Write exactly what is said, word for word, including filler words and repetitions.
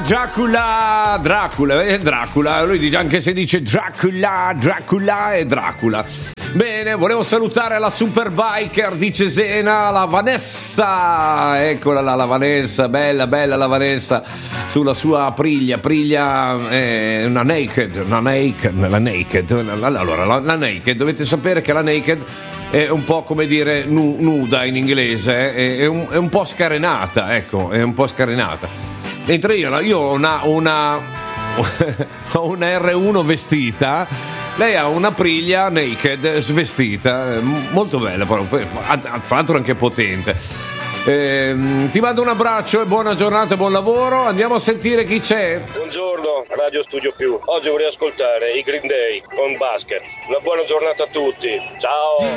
Dracula, Dracula, è Dracula, lui dice, anche se dice Dracula, Dracula è Dracula. Bene, volevo salutare la Superbiker di Cesena, la Vanessa, eccola là, la Vanessa, bella, bella la Vanessa, sulla sua Aprilia, Aprilia è una naked, una naked, la naked, allora la, la naked, dovete sapere che la naked è un po' come dire nu, nuda in inglese, è, è, un, è un po' scarenata, ecco, è un po' scarenata, mentre io, io ho una, una, ho una erre uno vestita. Lei ha una Aprilia naked, svestita, molto bella, tra l'altro anche potente. Eh, ti mando un abbraccio e buona giornata e buon lavoro. Andiamo a sentire chi c'è. Buongiorno, Radio Studio Più. Oggi vorrei ascoltare i Green Day con Basket. Una buona giornata a tutti. Ciao.